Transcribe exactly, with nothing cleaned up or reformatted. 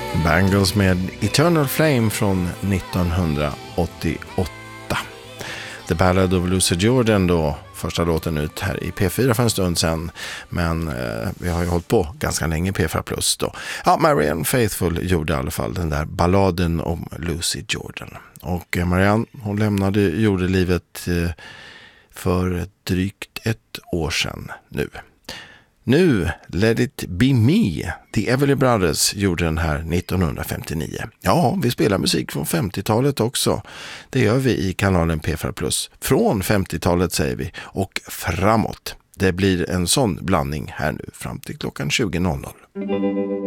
Bangles med Eternal Flame från nittonhundraåttioåtta. The Ballad of Lucy Jordan då, första låten ut här i P fyra för en stund sedan. Men eh, vi har ju hållit på ganska länge i P fyra plus då. Ja, Marianne Faithfull gjorde i alla fall den där balladen om Lucy Jordan. Och eh, Marianne, hon lämnade jordelivet eh, för drygt ett år sedan nu. Nu, Let It Be Me, The Everly Brothers gjorde den här nittonhundrafemtionio. Ja, vi spelar musik från femtiotalet också. Det gör vi i kanalen P fyra plus. Från femtiotalet säger vi och framåt. Det blir en sån blandning här nu fram till klockan tjugo noll noll.